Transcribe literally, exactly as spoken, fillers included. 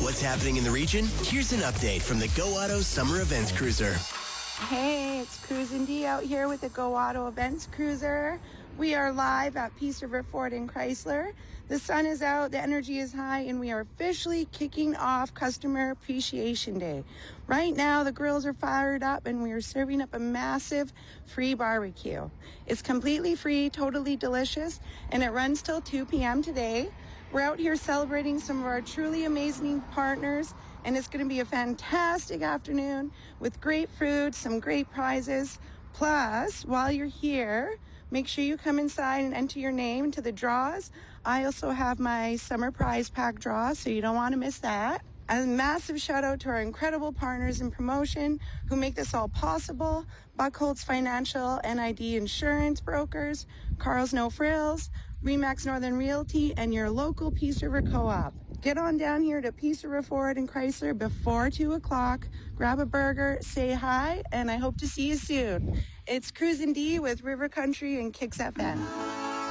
What's happening in the region? Here's an update from the Go Auto Summer Events Cruiser. Hey, it's Cruisin' D out here with the Go Auto Events Cruiser. We are live at Peace River Ford in Chrysler. The sun is out, the energy is high, and we are officially kicking off Customer Appreciation Day. Right now, the grills are fired up, and we are serving up a massive free barbecue. It's completely free, totally delicious, and it runs till two p.m. today. We're out here celebrating some of our truly amazing partners, and it's going to be a fantastic afternoon with great food, some great prizes. Plus, while you're here, make sure you come inside and enter your name into the draws. I also have my summer prize pack draw, so you don't want to miss that. A massive shout out to our incredible partners in promotion who make this all possible. Buckholz Financial, N I D Insurance Brokers, Carl's No Frills, Remax Northern Realty, and your local Peace River Co-op. Get on down here to Peace River Ford and Chrysler before two o'clock. Grab a burger, say hi, and I hope to see you soon. It's Cruisin' D with River Country and Kicks F M.